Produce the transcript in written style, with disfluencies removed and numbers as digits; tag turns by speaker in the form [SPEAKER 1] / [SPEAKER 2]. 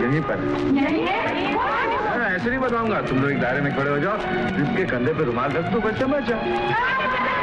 [SPEAKER 1] यहीं पर ऐसे नहीं बताऊंगा। तुम लोग एक दायरे में खड़े हो जाओ, जिसके कंधे पे रुमाल रख दो, बच्चा बच जाओ।